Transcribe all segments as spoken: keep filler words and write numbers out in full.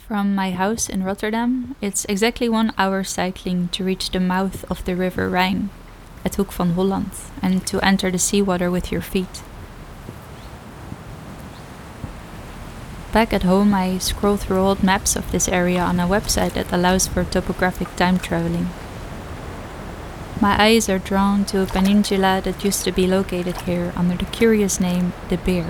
From my house in Rotterdam, it's exactly one hour cycling to reach the mouth of the River Rhine at Hoek van Holland and to enter the seawater with your feet. Back at home, I scroll through old maps of this area on a website that allows for topographic time traveling. My eyes are drawn to a peninsula that used to be located here under the curious name De Beer.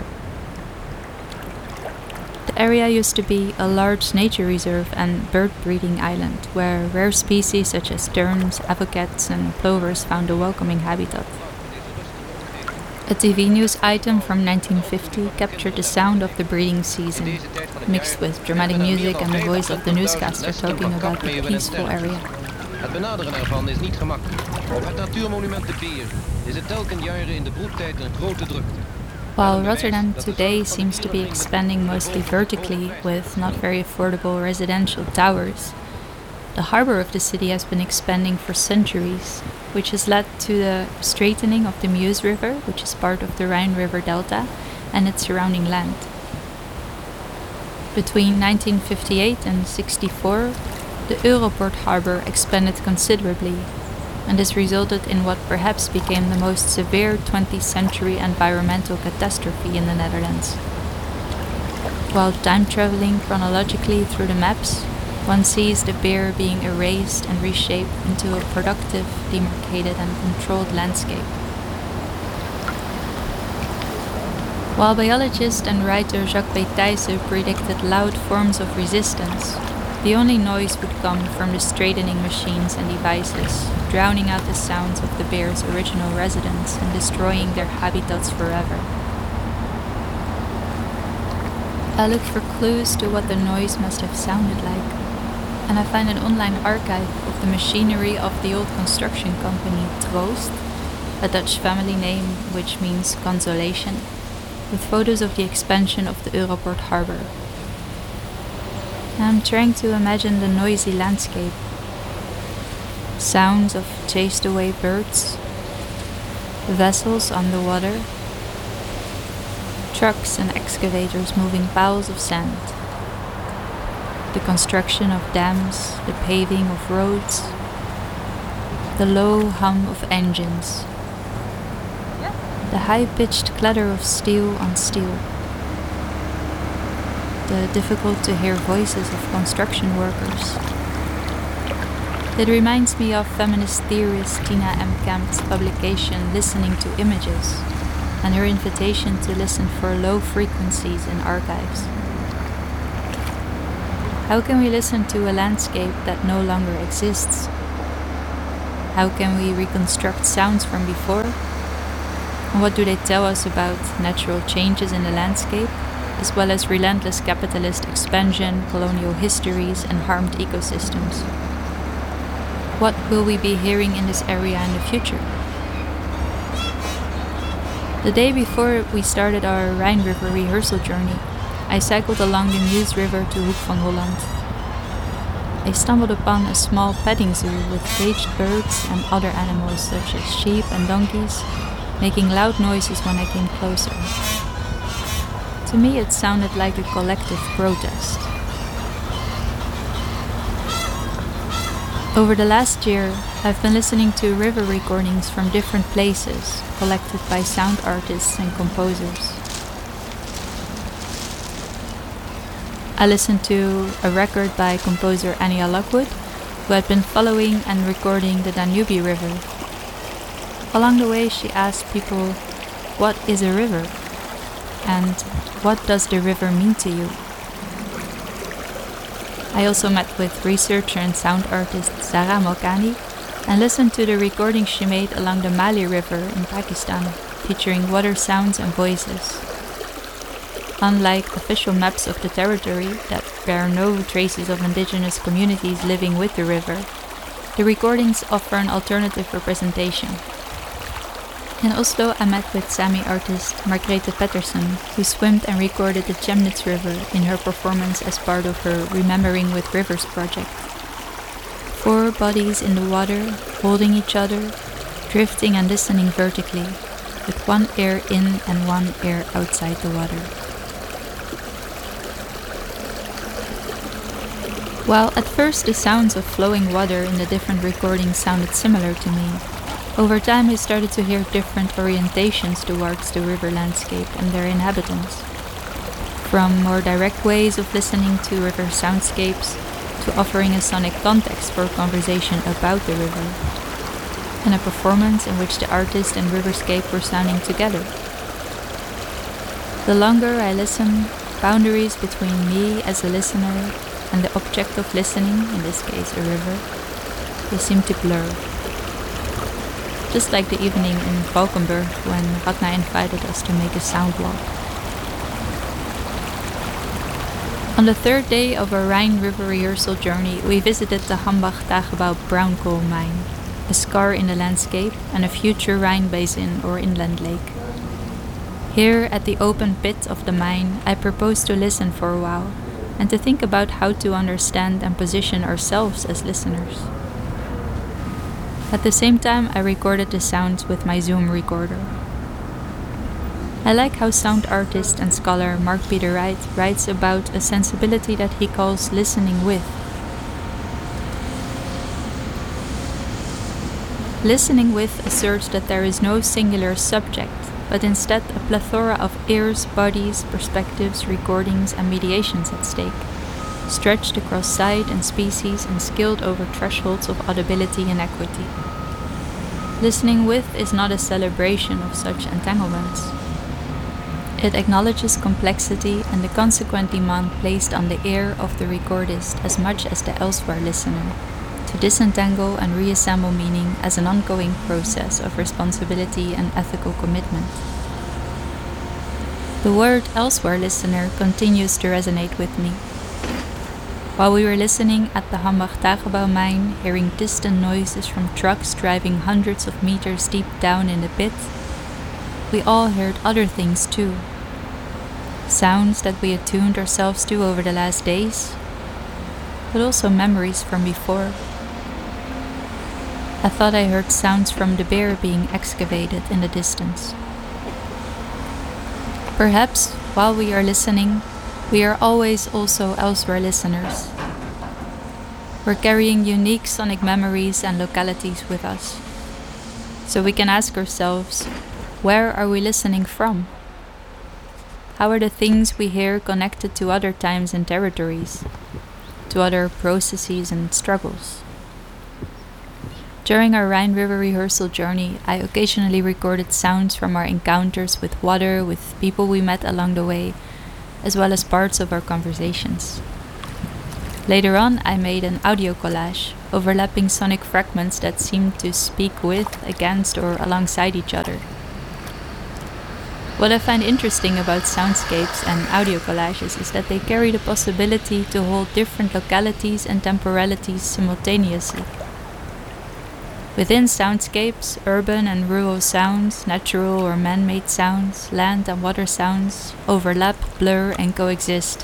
The area used to be a large nature reserve and bird breeding island where rare species such as terns, avocates and plovers found a welcoming habitat. A T V news item from nineteen fifty captured the sound of the breeding season, mixed with dramatic music and the voice of the newscaster talking about the peaceful area. Het benaderen ervan is niet gemakkelijk. Op het natuurmonument De Beer is het telkens jaren in de broedtijd een grote drukte. While Rotterdam today seems to be expanding mostly vertically with not very affordable residential towers, the harbor of the city has been expanding for centuries, which has led to the straightening of the Meuse River, which is part of the Rhine River Delta, and its surrounding land. Between nineteen fifty-eight and sixty-four, the Europort harbor expanded considerably, and this resulted in what perhaps became the most severe twentieth century environmental catastrophe in the Netherlands. While time traveling chronologically through the maps, one sees the Beer being erased and reshaped into a productive, demarcated and controlled landscape. While biologist and writer Jacques B. Thijssen predicted loud forms of resistance, the only noise would come from the straightening machines and devices, drowning out the sounds of the bear's original residents and destroying their habitats forever. I look for clues to what the noise must have sounded like, and I find an online archive of the machinery of the old construction company Troost, a Dutch family name which means consolation, with photos of the expansion of the Europort harbor. I'm trying to imagine the noisy landscape. Sounds of chased away birds, vessels on the water, trucks and excavators moving piles of sand, the construction of dams, the paving of roads, the low hum of engines, the high-pitched clatter of steel on steel, the difficult-to-hear voices of construction workers. It reminds me of feminist theorist Tina M. Kemp's publication Listening to Images, and her invitation to listen for low frequencies in archives. How can we listen to a landscape that no longer exists? How can we reconstruct sounds from before? And what do they tell us about natural changes in the landscape, as well as relentless capitalist expansion, colonial histories, and harmed ecosystems? What will we be hearing in this area in the future? The day before we started our Rhine River rehearsal journey, I cycled along the Meuse River to Hoek van Holland. I stumbled upon a small petting zoo with caged birds and other animals such as sheep and donkeys, making loud noises when I came closer. To me, it sounded like a collective protest. Over the last year, I've been listening to river recordings from different places, collected by sound artists and composers. I listened to a record by composer Anya Lockwood, who had been following and recording the Danube River. Along the way, she asked people, "What is a river?" and "What does the river mean to you?" I also met with researcher and sound artist Zara Malkani and listened to the recordings she made along the Mali River in Pakistan, featuring water sounds and voices. Unlike official maps of the territory that bear no traces of indigenous communities living with the river, the recordings offer an alternative representation. In Oslo, I met with Sami artist Margrethe Pettersen, who swam and recorded the Chemnitz River in her performance as part of her Remembering with Rivers project. Four bodies in the water, holding each other, drifting and listening vertically, with one ear in and one ear outside the water. While at first the sounds of flowing water in the different recordings sounded similar to me, over time I started to hear different orientations towards the river landscape and their inhabitants. From more direct ways of listening to river soundscapes to offering a sonic context for conversation about the river, and a performance in which the artist and riverscape were sounding together. The longer I listen, boundaries between me as a listener and the object of listening, in this case a river, they seem to blur. Just like the evening in Valkenburg when Ragnar invited us to make a sound walk. On the third day of our Rhine River rehearsal journey, we visited the Hambach Tagebouw brown coal mine, a scar in the landscape and a future Rhine basin or inland lake. Here, at the open pit of the mine, I proposed to listen for a while and to think about how to understand and position ourselves as listeners. At the same time, I recorded the sounds with my Zoom recorder. I like how sound artist and scholar Mark Peter Wright writes about a sensibility that he calls listening with. Listening with asserts that there is no singular subject, but instead a plethora of ears, bodies, perspectives, recordings, and mediations at stake, stretched across site and species and scaled over thresholds of audibility and equity. Listening with is not a celebration of such entanglements. It acknowledges complexity and the consequent demand placed on the ear of the recordist as much as the elsewhere listener, to disentangle and reassemble meaning as an ongoing process of responsibility and ethical commitment. The word elsewhere listener continues to resonate with me. While we were listening at the Hambach Tagebouw mine, hearing distant noises from trucks driving hundreds of meters deep down in the pit, we all heard other things too. Sounds that we attuned ourselves to over the last days, but also memories from before. I thought I heard sounds from the bear being excavated in the distance. Perhaps, while we are listening, we are always also elsewhere listeners. We're carrying unique sonic memories and localities with us. So we can ask ourselves, where are we listening from? How are the things we hear connected to other times and territories, to other processes and struggles? During our Rhine River rehearsal journey, I occasionally recorded sounds from our encounters with water, with people we met along the way, as well as parts of our conversations. Later on, I made an audio collage, overlapping sonic fragments that seemed to speak with, against, or alongside each other. What I find interesting about soundscapes and audio collages is that they carry the possibility to hold different localities and temporalities simultaneously. Within soundscapes, urban and rural sounds, natural or man-made sounds, land and water sounds overlap, blur, and coexist.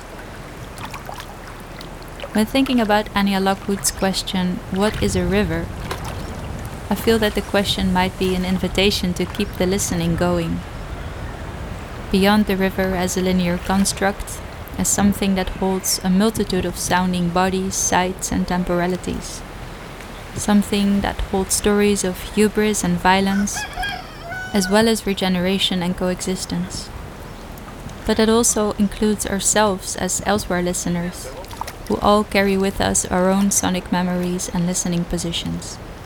When thinking about Anya Lockwood's question, what is a river? I feel that the question might be an invitation to keep the listening going. Beyond the river as a linear construct, as something that holds a multitude of sounding bodies, sites, and temporalities. Something that holds stories of hubris and violence, as well as regeneration and coexistence. But it also includes ourselves as elsewhere listeners, who all carry with us our own sonic memories and listening positions.